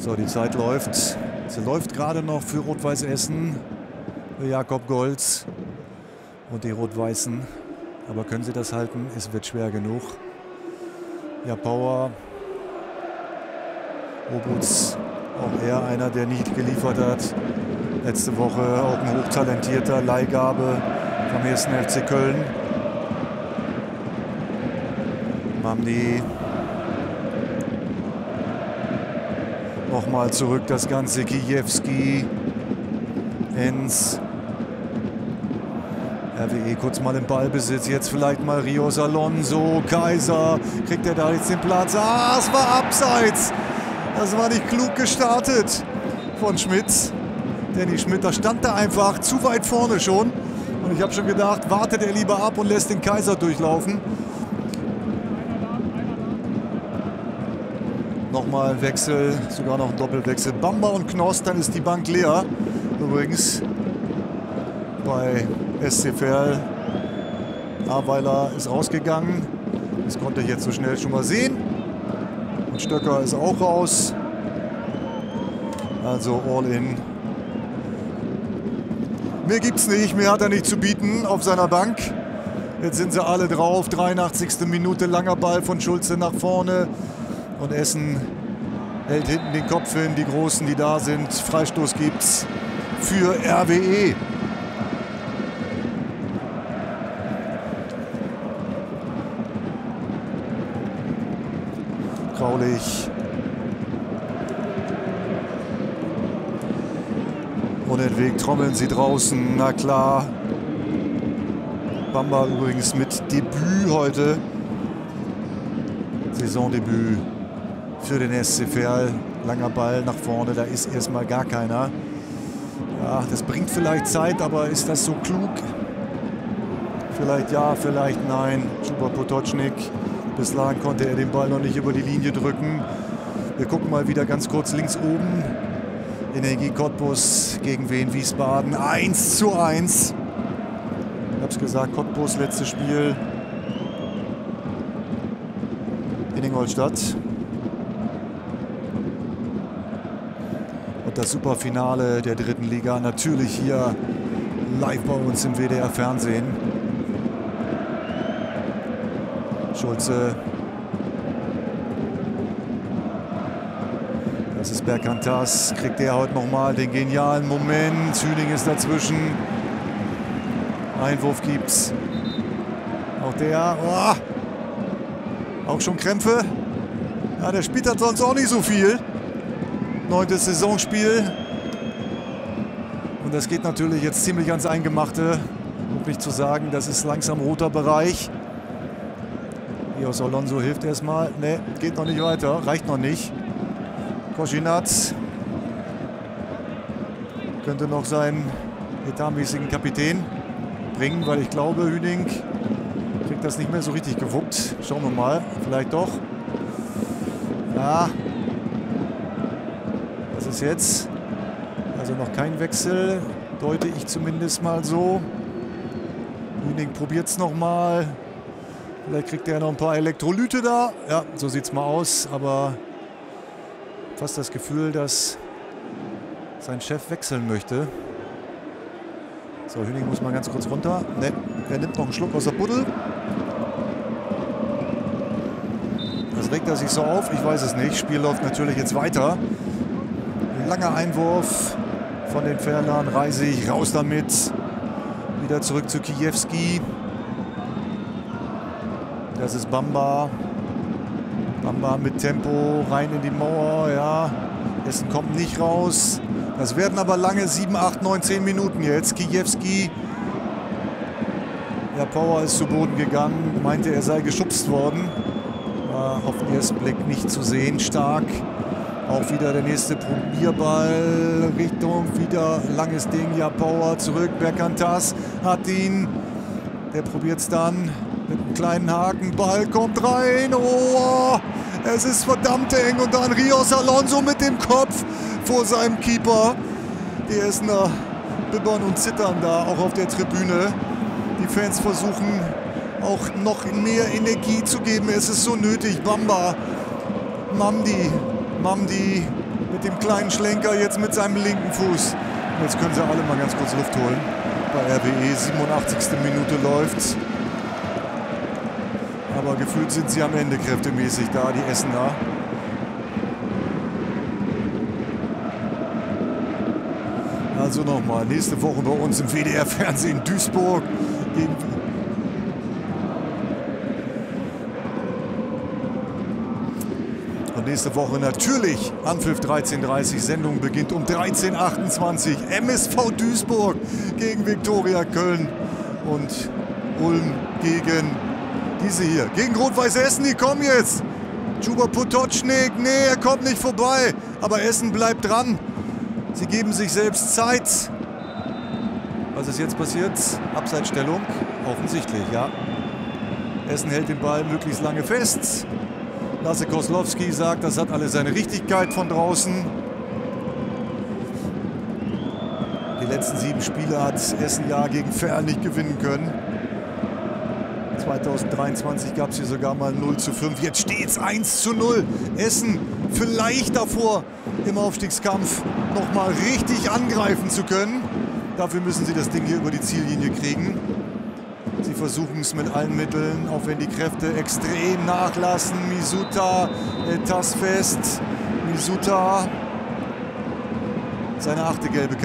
So, die Zeit läuft. Sie läuft gerade noch für Rot-Weiß Essen. Für Jakob Golz und die Rot-Weißen. Aber können sie das halten? Es wird schwer genug. Ja, Power. Obutz, auch er einer, der nie geliefert hat. Letzte Woche auch ein hochtalentierter Leihgabe vom 1. FC Köln. Mamdi. Nochmal zurück das Ganze. Kijewski. Enz. RWE kurz mal im Ballbesitz. Jetzt vielleicht mal Rios Alonso. Kaiser. Kriegt er da jetzt den Platz? Ah, es war abseits. Das war nicht klug gestartet von Schmitz. Danny Schmidt, da stand er einfach zu weit vorne schon. Und ich habe schon gedacht, wartet er lieber ab und lässt den Kaiser durchlaufen. Nochmal ein Wechsel, sogar noch ein Doppelwechsel. Bamba und Knost, dann ist die Bank leer. Übrigens bei SC Verl. Aweiler ist rausgegangen. Das konnte ich jetzt so schnell schon mal sehen. Und Stöcker ist auch raus. Also all in. Mehr gibt's nicht, mehr hat er nicht zu bieten auf seiner Bank. Jetzt sind sie alle drauf. 83. Minute, langer Ball von Schulze nach vorne. Und Essen hält hinten den Kopf hin, die Großen, die da sind. Freistoß gibt's für RWE. Graulich. Unentwegt trommeln sie draußen, na klar. Bamba übrigens mit Debüt heute. Saisondebüt für den SC Verl. Langer Ball nach vorne, da ist erstmal gar keiner. Ja, das bringt vielleicht Zeit, aber ist das so klug? Vielleicht ja, vielleicht nein. Chuba Potočnik. Bislang konnte er den Ball noch nicht über die Linie drücken. Wir gucken mal wieder ganz kurz links oben. Energie Cottbus gegen Wien Wiesbaden. 1:1. Ich habe es gesagt, Cottbus letztes Spiel in Ingolstadt. Und das Superfinale der 3. Liga natürlich hier live bei uns im WDR Fernsehen. Schulze. Das ist Berkantas. Kriegt er heute nochmal den genialen Moment. Hüning ist dazwischen. Einwurf gibt's. Auch der. Oh, auch schon Krämpfe. Ja, der spielt halt sonst auch nicht so viel. 9. Saisonspiel. Und das geht natürlich jetzt ziemlich ans Eingemachte. Um nicht zu sagen, das ist langsam roter Bereich. Rios Alonso hilft erstmal. Ne, geht noch nicht weiter. Reicht noch nicht. Koschinat könnte noch seinen etatmäßigen Kapitän bringen, weil ich glaube, Hüning kriegt das nicht mehr so richtig gewuppt. Schauen wir mal, vielleicht doch. Ja, was ist jetzt? Also noch kein Wechsel, deute ich zumindest mal so. Hüning probiert es nochmal. Vielleicht kriegt er noch ein paar Elektrolyte da. Ja, so sieht es mal aus, aber fast das Gefühl, dass sein Chef wechseln möchte. So, Hüning muss mal ganz kurz runter. Ne, er nimmt noch einen Schluck aus der Buddel. Das regt er sich so auf? Ich weiß es nicht. Spiel läuft natürlich jetzt weiter. Ein langer Einwurf von den Verlern. Reisig, raus damit. Wieder zurück zu Kijewski. Das ist Bamba. Bamba mit Tempo rein in die Mauer. Ja, Essen kommt nicht raus. Das werden aber lange 7, 8, 9, 10 Minuten jetzt. Kijewski. Ja, Power ist zu Boden gegangen. Meinte, er sei geschubst worden. War auf den ersten Blick nicht zu sehen. Stark. Auch wieder der nächste Probierball. Richtung wieder langes Ding. Ja, Power zurück. Berkantas hat ihn. Der probiert es dann mit einem kleinen Haken. Ball kommt rein. Oh, es ist verdammt eng. Und dann Rios Alonso mit dem Kopf vor seinem Keeper. Die Essener bibbern und zittern da auch auf der Tribüne. Die Fans versuchen auch noch mehr Energie zu geben. Es ist so nötig. Bamba, Mamdi Mamdi mit dem kleinen Schlenker, jetzt mit seinem linken Fuß. Jetzt können sie alle mal ganz kurz Luft holen. Bei RWE, 87. Minute läuft's. Aber gefühlt sind sie am Ende kräftemäßig da, die Essener. Also nochmal, nächste Woche bei uns im WDR-Fernsehen Duisburg gegen... Und nächste Woche natürlich Anpfiff 13:30 Uhr. Sendung beginnt um 13:28 Uhr. MSV Duisburg gegen Viktoria Köln und Ulm gegen diese hier. Gegen Rot-Weiß Essen, die kommen jetzt. Djuba Potočnik, nee, er kommt nicht vorbei. Aber Essen bleibt dran. Sie geben sich selbst Zeit. Was ist jetzt passiert? Abseitsstellung? Offensichtlich, ja. Essen hält den Ball möglichst lange fest. Lasse Koslowski sagt, das hat alles seine Richtigkeit von draußen. Die letzten 7 Spiele hat Essen ja gegen Verl nicht gewinnen können. 2023 gab es hier sogar mal 0:5. Jetzt steht es 1:0. Essen vielleicht davor, im Aufstiegskampf nochmal richtig angreifen zu können. Dafür müssen sie das Ding hier über die Ziellinie kriegen. Sie versuchen es mit allen Mitteln, auch wenn die Kräfte extrem nachlassen. Misuta, Tasfest, Misuta, seine 8. gelbe Karte.